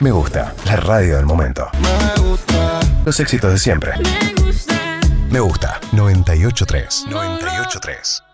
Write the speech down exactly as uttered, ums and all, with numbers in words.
Me gusta, la radio del momento. Me gusta. Los éxitos de siempre. Me gusta. Me gusta, noventa y ocho punto tres. noventa y ocho punto tres.